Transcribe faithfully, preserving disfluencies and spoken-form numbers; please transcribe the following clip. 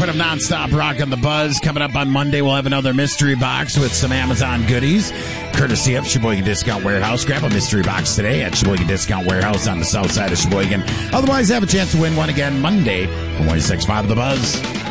segment of Nonstop Rock on the Buzz. Coming up on Monday, we'll have another mystery box with some Amazon goodies, courtesy of Sheboygan Discount Warehouse. Grab a mystery box today at Sheboygan Discount Warehouse on the south side of Sheboygan. Otherwise, have a chance to win one again Monday from one six five The Buzz.